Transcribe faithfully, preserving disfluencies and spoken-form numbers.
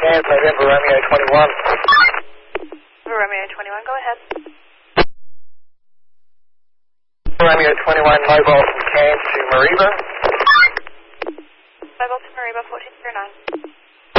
Cairns, November Romeo twenty-one. Romeo twenty-one, go ahead. Romeo twenty-one, mobile from Cairns to Mariba. Mobile to Mariba, fourteen.